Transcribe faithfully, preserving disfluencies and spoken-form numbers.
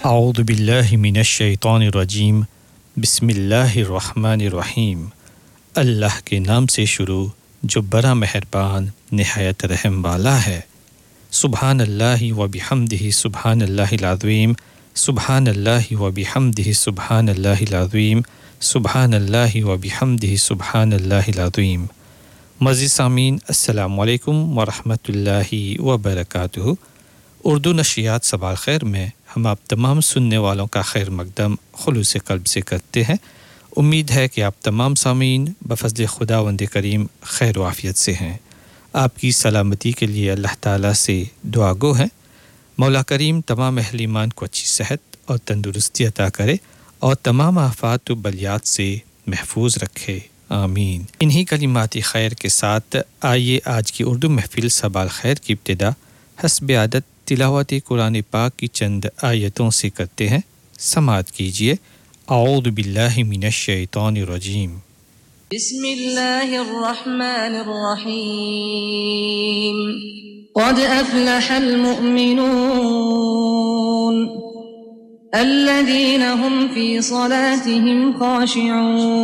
اعوذ باللہ من الشیطان الرجیم بسم اللہ الرحمن الرحیم اللہ کے نام سے شروع جو بڑا مہربان نہایت رحم والا ہے۔ سبحان اللہ و بحمدہ سبحان اللہ العظیم، سبحان اللہ و بحمدہ سبحان اللہ العظیم، سبحان اللہ و بحمدہ سبحان اللہ العظیم۔ معزز سامعین، السلام علیکم ورحمۃ اللہ وبرکاتہ۔ اردو نشریات صباح الخیر میں ہم آپ تمام سننے والوں کا خیر مقدم خلوص قلب سے کرتے ہیں۔ امید ہے کہ آپ تمام سامعین بفضل خداوند کریم خیر و عافیت سے ہیں۔ آپ کی سلامتی کے لیے اللہ تعالیٰ سے دعا گو ہیں، مولا کریم تمام اہل ایمان کو اچھی صحت اور تندرستی عطا کرے اور تمام آفات و بلیات سے محفوظ رکھے، آمین۔ انہی کلمات خیر کے ساتھ آئیے آج کی اردو محفل صباح الخیر کی ابتدا حسب عادت تلاوت قرآن پاک کی چند آیتوں سے کرتے ہیں، سماعت کیجیے۔ اعوذ باللہ من الشیطان الرجیم، بسم اللہ الرحمن الرحیم۔ قد افلح المؤمنون الذین هم فی صلاتهم خاشعون۔